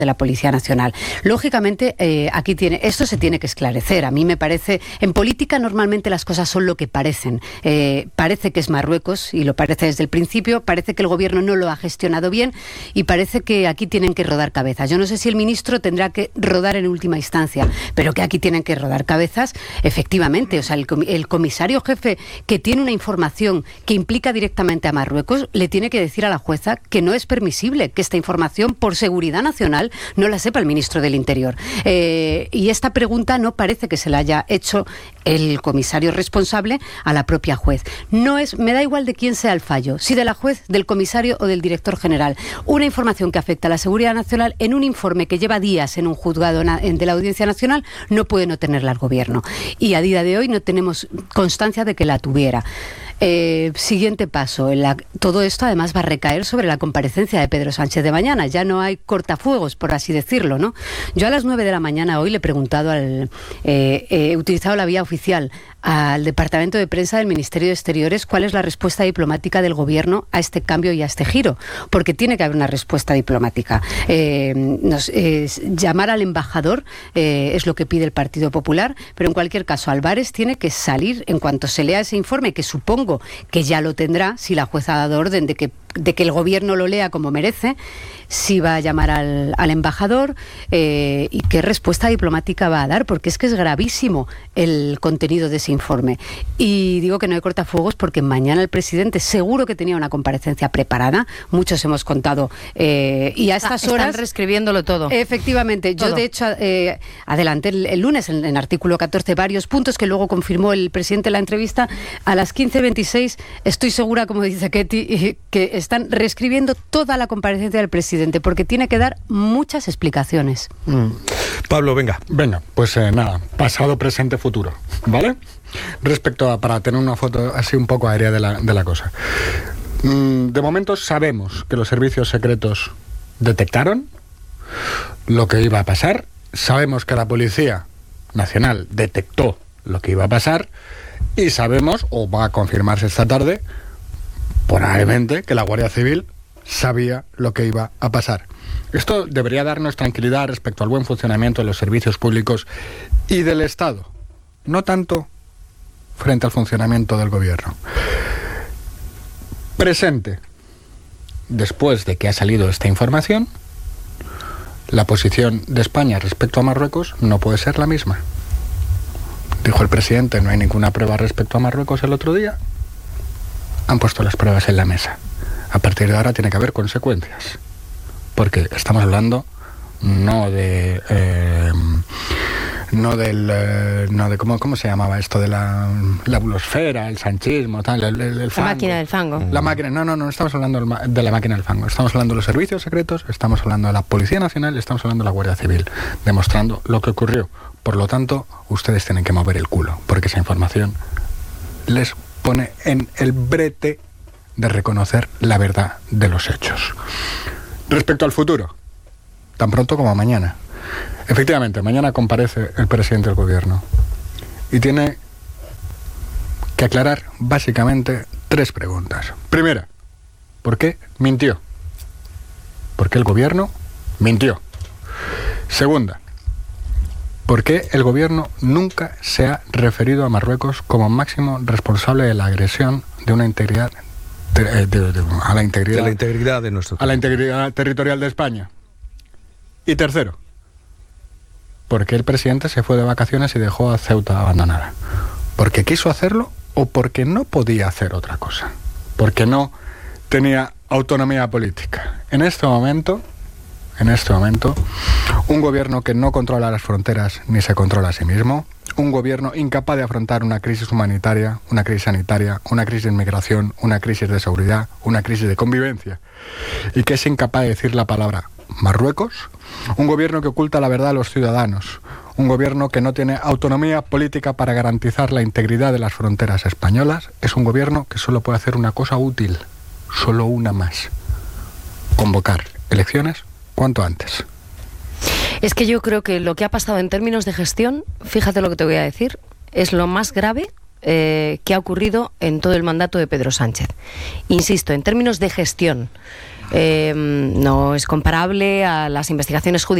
de la Policía Nacional. Lógicamente, esto se tiene que esclarecer. A mí me parece, en política normalmente las cosas son lo que parecen. Parece que es Marruecos, y lo parece desde el principio, parece que el gobierno no lo ha gestionado bien, y parece que aquí tienen que rodar cabezas. Yo no sé si el ministro tendrá que rodar en última instancia, pero que aquí tienen que rodar cabezas, efectivamente. O sea, el comisario jefe que tiene una información que implica directamente a Marruecos, le tiene que decir a la jueza que no es permisible que esta información, por seguridad nacional, no la sepa el ministro del Interior. Y esta pregunta no parece que se la haya hecho el comisario responsable a la propia juez. Me da igual de quién sea el fallo, si de la juez, del comisario o del director general. Una información que afecta a la seguridad nacional en un informe que lleva días en un juzgado de la Audiencia Nacional no puede no tenerla el gobierno. Y a día de hoy no tenemos constancia de que la tuviera. Siguiente paso. Todo esto además va a recaer sobre la comparecencia de Pedro Sánchez de mañana. Ya no hay cortafuegos, por así decirlo, ¿no? Yo a las 9 de la mañana hoy le he preguntado he utilizado la vía oficial al Departamento de Prensa del Ministerio de Exteriores cuál es la respuesta diplomática del gobierno a este cambio y a este giro, porque tiene que haber una respuesta diplomática. Llamar al embajador es lo que pide el Partido Popular, pero en cualquier caso Álvarez tiene que salir en cuanto se lea ese informe, que supongo que ya lo tendrá si la jueza ha dado orden de que el gobierno lo lea como merece, si va a llamar al embajador y qué respuesta diplomática va a dar, porque es que es gravísimo el contenido de ese informe. Y digo que no hay cortafuegos porque mañana el presidente seguro que tenía una comparecencia preparada, muchos hemos contado, y a estas horas... Están reescribiéndolo todo. Efectivamente, yo de hecho adelanté el lunes en artículo 14 varios puntos que luego confirmó el presidente en la entrevista. A las 15:26 estoy segura, como dice Ketty, que están reescribiendo toda la comparecencia del presidente, porque tiene que dar muchas explicaciones. Pablo, venga, pues nada, pasado, presente, futuro, ¿vale? Respecto para tener una foto así un poco aérea de la cosa. De momento sabemos que los servicios secretos detectaron lo que iba a pasar, sabemos que la Policía Nacional detectó lo que iba a pasar, y sabemos, o va a confirmarse esta tarde, probablemente, que la Guardia Civil sabía lo que iba a pasar. Esto debería darnos tranquilidad respecto al buen funcionamiento de los servicios públicos y del Estado, no tanto frente al funcionamiento del gobierno. Presente. Después de que ha salido esta información, la posición de España respecto a Marruecos no puede ser la misma. Dijo el presidente, no hay ninguna prueba respecto a Marruecos el otro día. Han puesto las pruebas en la mesa. A partir de ahora tiene que haber consecuencias. Porque estamos hablando no de ¿cómo se llamaba esto? De la bulosfera, el sanchismo, tal, el fango. La máquina del fango. La máquina, no estamos hablando de la máquina del fango. Estamos hablando de los servicios secretos, estamos hablando de la Policía Nacional, estamos hablando de la Guardia Civil, demostrando lo que ocurrió. Por lo tanto, ustedes tienen que mover el culo, porque esa información les pone en el brete de reconocer la verdad de los hechos. Respecto al futuro, tan pronto como mañana. Efectivamente, mañana comparece el presidente del gobierno y tiene que aclarar básicamente 3 preguntas. Primera, ¿por qué mintió? ¿Por qué el gobierno mintió? Segunda, ¿por qué el gobierno nunca se ha referido a Marruecos como máximo responsable de la agresión de una integridad a la integridad de nuestro a la integridad territorial de España? Y tercero, ¿por qué el presidente se fue de vacaciones y dejó a Ceuta abandonada? ¿Porque quiso hacerlo o porque no podía hacer otra cosa? Porque no tenía autonomía política. En este momento, un gobierno que no controla las fronteras ni se controla a sí mismo, un gobierno incapaz de afrontar una crisis humanitaria, una crisis sanitaria, una crisis de inmigración, una crisis de seguridad, una crisis de convivencia, y que es incapaz de decir la palabra Marruecos, un gobierno que oculta la verdad a los ciudadanos, un gobierno que no tiene autonomía política para garantizar la integridad de las fronteras españolas, es un gobierno que solo puede hacer una cosa útil, solo una más: convocar elecciones cuanto antes. Es que yo creo que lo que ha pasado en términos de gestión, fíjate lo que te voy a decir, es lo más grave que ha ocurrido en todo el mandato de Pedro Sánchez. Insisto, en términos de gestión, no es comparable a las investigaciones judiciales